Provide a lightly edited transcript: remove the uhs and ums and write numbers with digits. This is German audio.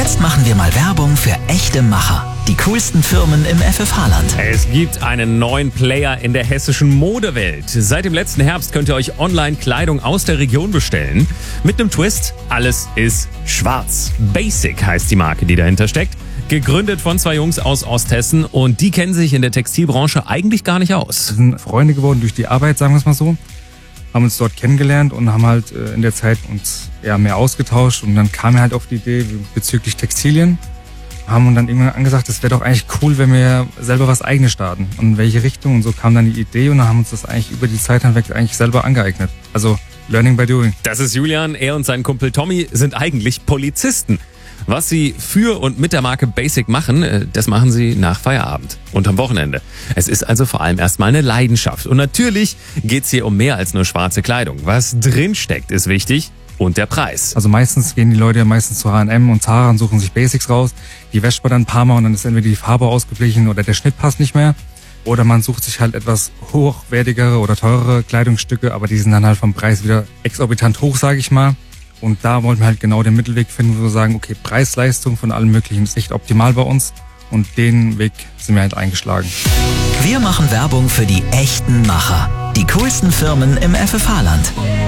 Jetzt machen wir mal Werbung für echte Macher. Die coolsten Firmen im FFH-Land. Es gibt einen neuen Player in der hessischen Modewelt. Seit dem letzten Herbst könnt ihr euch online Kleidung aus der Region bestellen. Mit einem Twist, alles ist schwarz. Basic heißt die Marke, die dahinter steckt. Gegründet von zwei Jungs aus Osthessen und die kennen sich in der Textilbranche eigentlich gar nicht aus. Wir sind Freunde geworden durch die Arbeit, sagen wir es mal so. Haben uns dort kennengelernt und haben halt in der Zeit uns mehr ausgetauscht. Und dann kam er halt auf die Idee bezüglich Textilien. Haben uns dann irgendwann angesagt, das wäre doch eigentlich cool, wenn wir selber was Eigenes starten. Und in welche Richtung? Und so kam dann die Idee und dann haben uns das eigentlich über die Zeit hinweg eigentlich selber angeeignet. Also Learning by Doing. Das ist Julian, er und sein Kumpel Tommy sind eigentlich Polizisten. Was sie für und mit der Marke Basic machen, das machen sie nach Feierabend und am Wochenende. Es ist also vor allem erstmal eine Leidenschaft. Und natürlich geht's hier um mehr als nur schwarze Kleidung. Was drinsteckt, ist wichtig. Und der Preis. Also meistens gehen die Leute ja meistens zu H&M und Zara und suchen sich Basics raus. Die wäscht man dann ein paar Mal und dann ist entweder die Farbe ausgeblichen oder der Schnitt passt nicht mehr. Oder man sucht sich halt etwas hochwertigere oder teurere Kleidungsstücke, aber die sind dann halt vom Preis wieder exorbitant hoch, sage ich mal. Und da wollten wir halt genau den Mittelweg finden, wo wir sagen, okay, Preis-Leistung von allem Möglichen ist echt optimal bei uns. Und den Weg sind wir halt eingeschlagen. Wir machen Werbung für die echten Macher. Die coolsten Firmen im FFH-Land.